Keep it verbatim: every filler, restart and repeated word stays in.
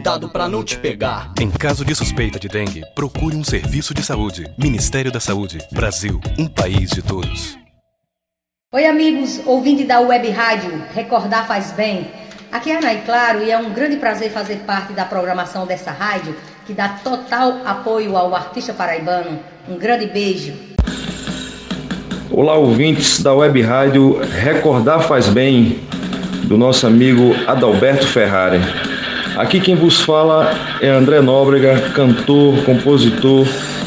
cuidado pra não te pegar. Em caso de suspeita de dengue, procure um serviço de saúde. Ministério da Saúde. Brasil, um país de todos. Oi amigos, ouvinte da Web Rádio Recordar Faz Bem. Aqui é a Nay Claro e é um grande prazer fazer parte da programação dessa rádio que dá total apoio ao artista paraibano. Um grande beijo. Olá ouvintes da Web Rádio Recordar Faz Bem, do nosso amigo Adalberto Ferrari. Aqui quem vos fala é André Nóbrega, cantor, compositor